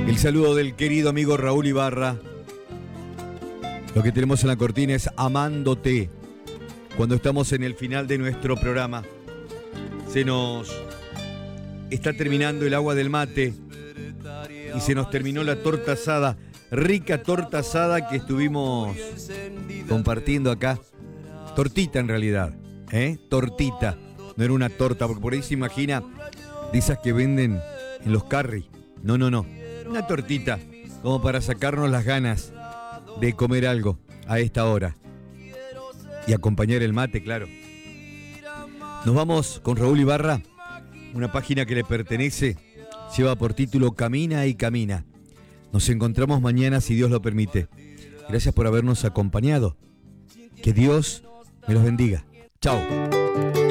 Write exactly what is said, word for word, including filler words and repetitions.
El saludo del querido amigo Raúl Ibarra. Lo que tenemos en la cortina es Amándote. Cuando estamos en el final de nuestro programa, se nos está terminando el agua del mate y se nos terminó la torta asada, rica torta asada que estuvimos compartiendo acá. Tortita en realidad, ¿eh? Tortita, no era una torta, porque por ahí se imagina de esas que venden en los carry. No, no, no, una tortita, como para sacarnos las ganas de comer algo a esta hora. Y acompañar el mate, claro. Nos vamos con Raúl Ibarra, una página que le pertenece, lleva por título Camina y Camina. Nos encontramos mañana si Dios lo permite. Gracias por habernos acompañado. Que Dios me los bendiga. Chao.